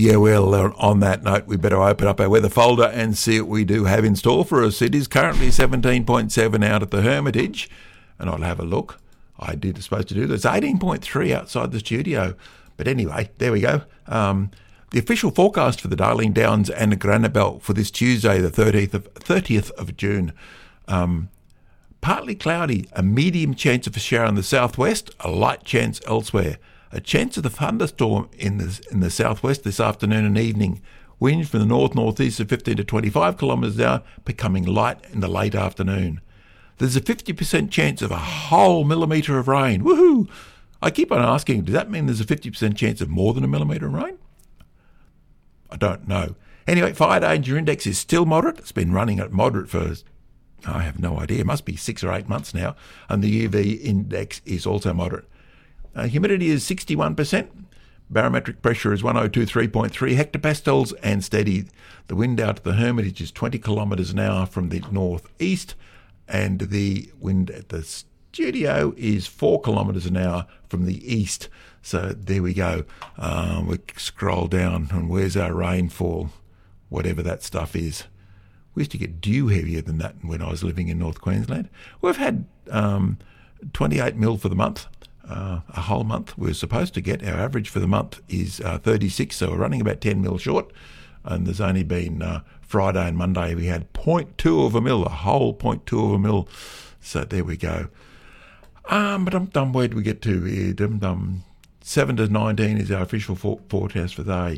Yeah, well, on that note, we better open up our weather folder and see what we do have in store for us. It is currently 17.7 out at the Hermitage, and I'll have a look. I did supposed to do this. 18.3 outside the studio. But anyway, there we go. The official forecast for the Darling Downs and the Granite Belt for this Tuesday, the 30th of June. Partly cloudy, a medium chance of a shower in the southwest, a light chance elsewhere. A chance of the thunderstorm in the southwest this afternoon and evening. Winds from the north-northeast of 15 to 25 kilometres an hour, becoming light in the late afternoon. There's a 50% chance of a whole millimetre of rain. Woohoo! I keep on asking, does that mean there's a 50% chance of more than a millimetre of rain? I don't know. Anyway, fire danger index is still moderate. It's been running at moderate for, I have no idea, it must be 6 or 8 months now. And the UV index is also moderate. Humidity is 61%. Barometric pressure is 102.3 hectopascals and steady. The wind out of the Hermitage is 20 kilometres an hour from the northeast, and the wind at the studio is 4 kilometres an hour from the east. So there we go. We scroll down, and where's our rainfall? Whatever that stuff is. We used to get dew heavier than that when I was living in North Queensland. We've had 28 mil for the month. A whole month we're supposed to get. Our average for the month is 36, so we're running about 10 mil short. And there's only been Friday and Monday we had 0.2 of a mil, a whole 0.2 of a mil. So there we go. But where do we get to here? 7 to 19 is our official forecast for the day.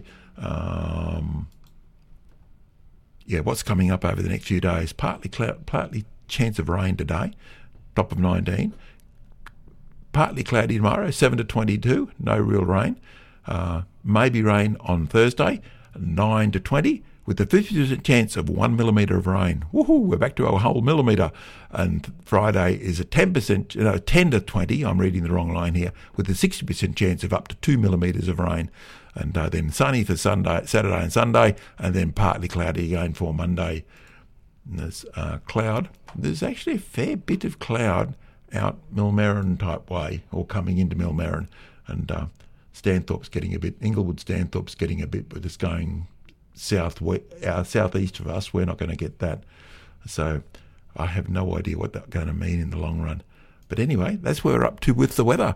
What's coming up over the next few days? Partly chance of rain today, top of 19. Partly cloudy tomorrow, 7 to 22, no real rain. Maybe rain on Thursday, 9 to 20, with a 50% chance of 1 millimetre of rain. Woohoo, we're back to a whole millimetre. And Friday is a 10 to 20, I'm reading the wrong line here, with a 60% chance of up to 2 millimetres of rain. And then sunny for Saturday and Sunday, and then partly cloudy again for Monday. And there's cloud. There's actually a fair bit of cloud out Millmerran type way, or coming into Millmerran, and Stanthorpe's getting a bit, Inglewood Stanthorpe's getting a bit, but it's going southeast of us. We're not going to get that, so I have no idea what that's going to mean in the long run. But anyway, that's where we're up to with the weather.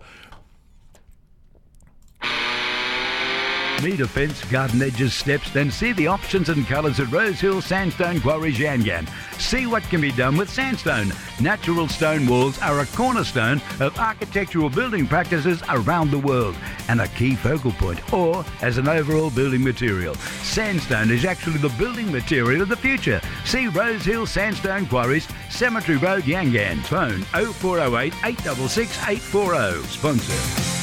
Need a fence, garden edges, steps? Then see the options and colours at Rosehill Sandstone Quarries Yangan. See what can be done with sandstone. Natural stone walls are a cornerstone of architectural building practices around the world and a key focal point, or as an overall building material. Sandstone is actually the building material of the future. See Rosehill Sandstone Quarries, Cemetery Road, Yangan. Phone 0408 866 840. Sponsor.